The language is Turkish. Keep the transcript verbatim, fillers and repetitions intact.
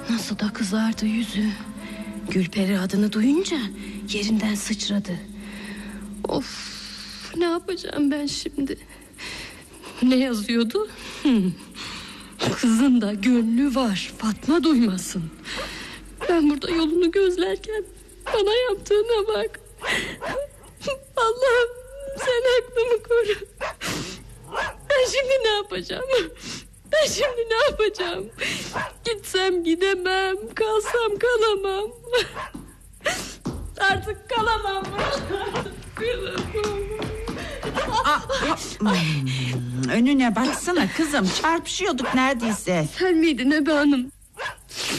Nasıl da kızardı yüzü. Gülperi adını duyunca yerinden sıçradı. Of, ne yapacağım ben şimdi? Ne yazıyordu? Hmm. Kızın da gönlü var, Fatma duymasın. Ben burada yolunu gözlerken bana yaptığına bak. Allah'ım sen aklımı koru. Ben şimdi ne yapacağım? Ben şimdi ne yapacağım? Gitsem gidemem, kalsam kalamam. Artık kalamam. Aa, hmm, önüne baksana kızım, çarpışıyorduk neredeyse. Sen miydin Ebe Hanım?